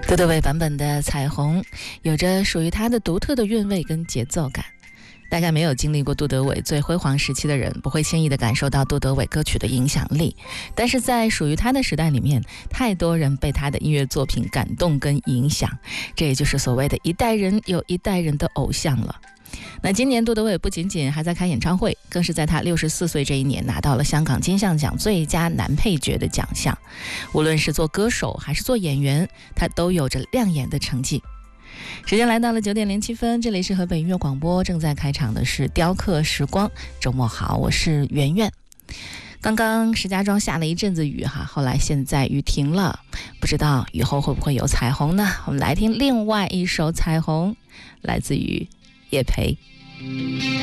杜德伟版本的《彩虹》有着属于他的独特的韵味跟节奏感。大概没有经历过杜德伟最辉煌时期的人，不会轻易地感受到杜德伟歌曲的影响力。但是在属于他的时代里面，太多人被他的音乐作品感动跟影响，这也就是所谓的一代人有一代人的偶像了。那今年杜德伟不仅仅还在开演唱会，更是在他64岁这一年拿到了香港金像奖最佳男配角的奖项。无论是做歌手还是做演员，他都有着亮眼的成绩。时间来到了9点07分，这里是河北音乐广播，正在开场的是雕刻时光。周末好，我是圆圆。刚刚石家庄下了一阵子雨哈，后来现在雨停了，不知道以后会不会有彩虹呢？我们来听另外一首彩虹，来自于叶培。